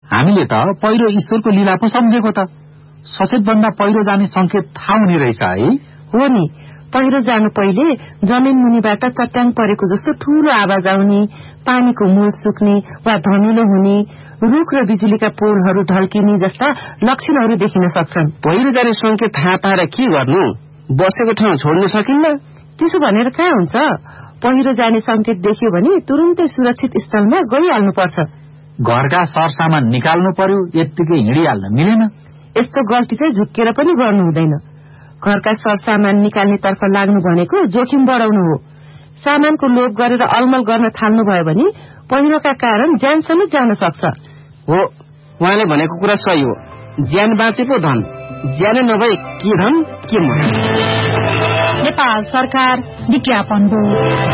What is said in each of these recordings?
हामीले त पहिरो ईश्वरको लीला पो सम्झेको त। सचेत भन्दा पहिरो जाने संकेत थाहा हुने रहेछ है। हो नि, पहिरो जानु पहिले जमिन मुनिबाट चट्याङ परेको जस्तो ठूलो आवाज आउने, पानीको मूल सुक्ने वा धमिलो हुने, रुख र बिजुलीका पोलहरू ढल्किने जस्ता लक्षणहरू देखिन सक्छन्। पहिरो जाने संकेत थाहा पाएर के गर्नु? बसेको ठाउँ छोड्न सकिन्न? त्यसो भनेर कहाँ हुन्छ? पहिरो जाने संकेत देख्यो भने तुरुन्तै सुरक्षित स्थलमा गइहाल्नुपर्छ। घरका सरसामान निकाल्नु पर्यो, यत्तिकै हिँडिहाल्न मिलेन। यस्तो गल्ती चाहिँ झुक्केर पनि गर्नु हुँदैन। घरका सरसामान निकाल्नेतर्फ लाग्नु भनेको जोखिम बढाउनु हो। सामानको लोभ गरेर अलमल गर्न थाल्नु भयो भने पहिरोका कारण ज्यान समेत जान सक्छ। हो, उहाँले भनेको कुरा सही हो। ज्यान बाँचे पो धन, ज्यान नभए के धन के मर। नेपाल सरकार विज्ञापन बोर्ड।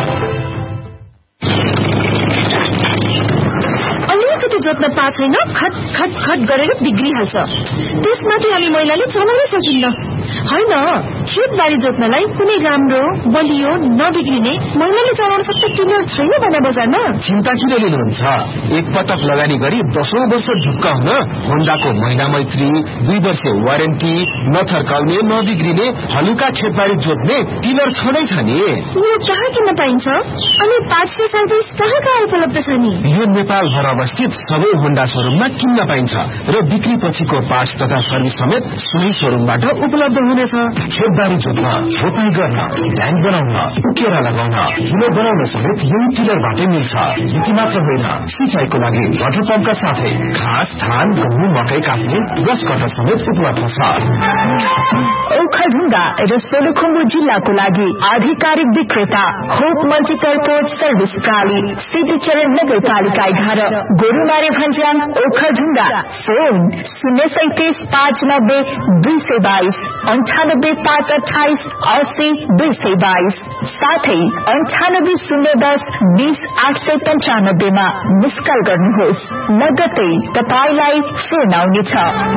अलिकति जोत्न पाएको छैन, खट खट खट गरेर बिग्रिहाल्छ। त्यसमाथि हामी महिलाले चलाउनै सकिन्न। होइन, खेतबारी जोत्नलाई कुनै राम्रो बलियो नबिग्रिने महिलाले चलाउन सक्ने टिलर छैन भने बजारमा। चिन्ता किन लिनुहुन्छ? एक पटक लगानी गरी 10औं वर्ष ढुक्क हुन होन्डाको महिना मैत्री, 2 वर्ष वारेन्टी, नथर्काउने नबिग्रिने हलुका खेतबारी जोत्ने टिलर छँदै छ नि। यो कहाँ किन्न पाइन्छ? अनि पार्ट्सको सर्भिस कहाँ कहाँ उपलब्ध छ नि? यो नेपालभर अवस्थित सबै होन्डा शोरूममा किन्न पाइन्छ र बिक्री पछिको पार्ट्स तथा सर्भिस समेत सोही शोरूमबाट उपलब्ध हुनेछ। खेतबारी जोत्न, रोपाई गर्न, ड्याङ बनाउन, केरा लगाउन, हिलो बनाउन समेत यही टिलरबाटै मिल्छ। यति मात्र होइन, सिंचाईको लागि वाटर पम्पका साथै घाँस, धान, गहुँ, मकै काट्ने ब्रस कटर समेत उपलब्ध छ। ओखलढुङ्गा र सोलुखुम्बु जिल्लाको लागि आधिकारिक विक्रेता होप मल्टिपर्पज सर्भिस प्रणाली, सिद्धिचरण नगरपालिका 11, गोरुमारे भन्ज्याङ, ओखलढुङ्गा। फोन 037 590 222, 98 528 80 222, साथै 98 010 20 895 मा मिस कल गर्नुहोस्। नगदै तपाईलाई फोन आउनेछ।